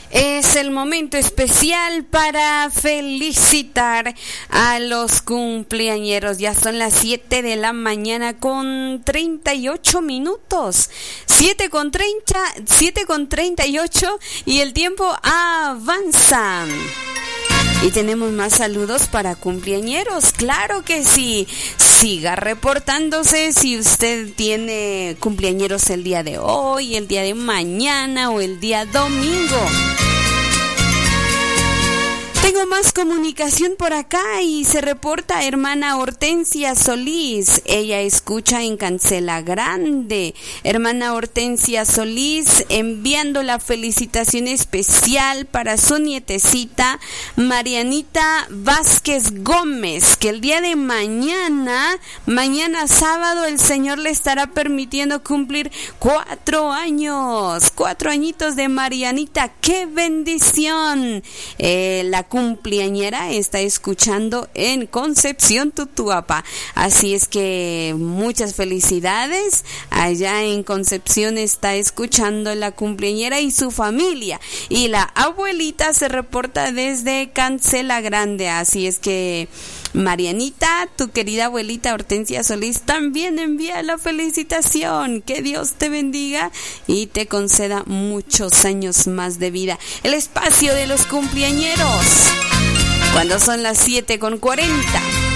Es el momento especial para felicitar a los cumpleañeros. Ya son las 7 de la mañana con 38 minutos. 7:38 y el tiempo avanza. Y tenemos más saludos para cumpleañeros, claro que sí. Siga reportándose si usted tiene cumpleañeros el día de hoy, el día de mañana o el día domingo. Tengo más comunicación por acá y se reporta hermana Hortensia Solís. Ella escucha en Cancela Grande. Hermana Hortensia Solís enviando la felicitación especial para su nietecita Marianita Vázquez Gómez, que el día de mañana sábado, el Señor le estará permitiendo cumplir 4 años. 4 añitos de Marianita. ¡Qué bendición! La cumpleañera está escuchando en Concepción, Tutuapa. Así es que muchas felicidades. Allá en Concepción está escuchando la cumpleañera y su familia. Y la abuelita se reporta desde Cancela Grande. Así es que Marianita, tu querida abuelita Hortensia Solís, también envía la felicitación. Que Dios te bendiga y te conceda muchos años más de vida. El espacio de los cumpleañeros, cuando son las 7:40.